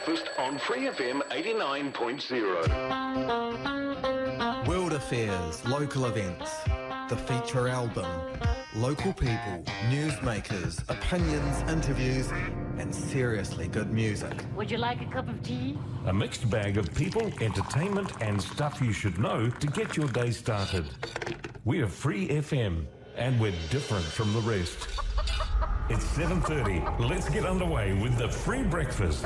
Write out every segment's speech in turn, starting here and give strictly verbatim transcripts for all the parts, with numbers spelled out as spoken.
Breakfast on Free F M eighty-nine point zero. World affairs, local events, the feature album, local people, newsmakers, opinions, interviews, and seriously good music. Would you like a cup of tea? A mixed bag of people, entertainment, and stuff you should know to get your day started. We're Free F M, and we're different from the rest. It's seven thirty. Let's get underway with the Free Breakfast.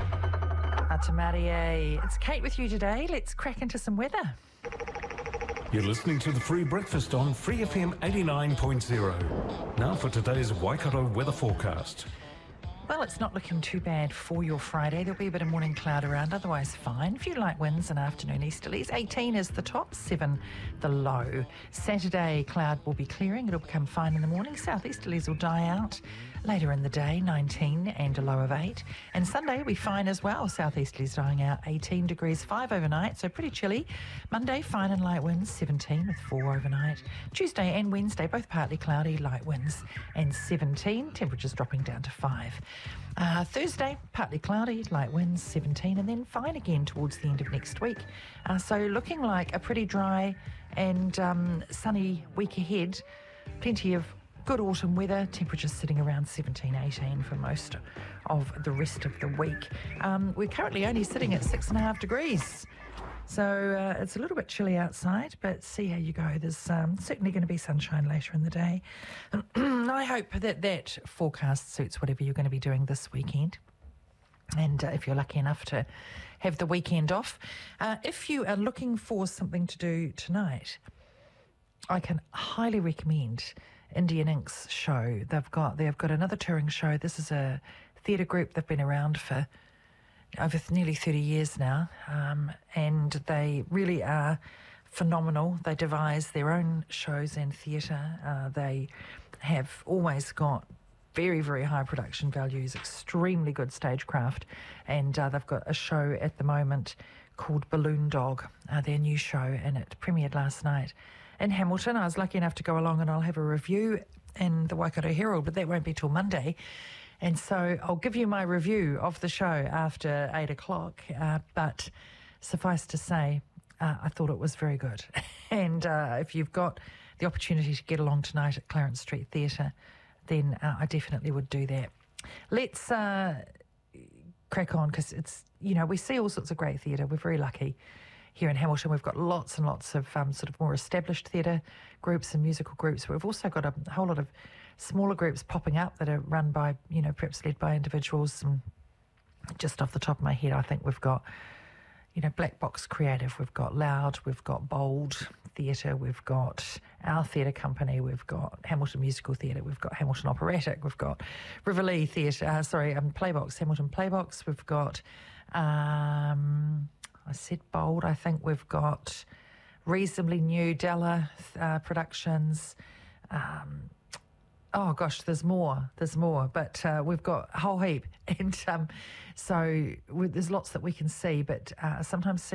Atamarie. It's Kate with you today. Let's crack into some weather. You're listening to the Free Breakfast on Free F M eighty-nine point zero. Now for today's Waikato weather forecast. Well, it's not looking too bad for your Friday. There'll be a bit of morning cloud around, otherwise fine. A few light winds and afternoon easterlies. eighteen is the top, seven the low. Saturday, cloud will be clearing. It'll become fine in the morning. Southeasterlies will die out. Later in the day, nineteen and a low of eight. And Sunday will be fine as well. Southeasterlies dying out, eighteen degrees, five overnight, so pretty chilly. Monday, fine and light winds, seventeen with four overnight. Tuesday and Wednesday, both partly cloudy, light winds, and seventeen. Temperatures dropping down to five. Uh, Thursday, partly cloudy, light winds, seventeen, and then fine again towards the end of next week. Uh, so looking like a pretty dry and um, sunny week ahead. Plenty of good autumn weather, temperatures sitting around seventeen, eighteen for most of the rest of the week. Um, we're currently only sitting at six and a half degrees. So uh, it's a little bit chilly outside, but see how you go. There's um, certainly going to be sunshine later in the day. I hope that that forecast suits whatever you're going to be doing this weekend. And uh, if you're lucky enough to have the weekend off. Uh, if you are looking for something to do tonight, I can highly recommend Indian Ink's show. They've got they've got another touring show. This is a theatre group. They've been around for over nearly thirty years now, um, and they really are phenomenal. They devise their own shows and theatre. Uh, they have always got very, very high production values, extremely good stagecraft, and uh, they've got a show at the moment called Balloon Dog, uh, their new show, and it premiered last night in Hamilton. I was lucky enough to go along and I'll have a review in the Waikato Herald, but that won't be till Monday. And so I'll give you my review of the show after eight o'clock. Uh, but suffice to say, uh, I thought it was very good. and uh, if you've got the opportunity to get along tonight at Clarence Street Theatre, then uh, I definitely would do that. Let's uh, crack on, because it's, you know, we see all sorts of great theatre. We're very lucky here in Hamilton. We've got lots and lots of um, sort of more established theatre groups and musical groups. But we've also got a whole lot of smaller groups popping up that are run by, you know, perhaps led by individuals. And just off the top of my head, I think we've got, you know, Black Box Creative, we've got Loud, we've got Bold Theatre, we've got Our Theatre Company, we've got Hamilton Musical Theatre, we've got Hamilton Operatic, we've got Riverlea Theatre, uh, sorry, um, Playbox, Hamilton Playbox, we've got, um, I said Bold, I think we've got reasonably new Della uh, Productions. Um, oh gosh, there's more, there's more, but uh, we've got a whole heap. And um, so we, there's lots that we can see, but uh, sometimes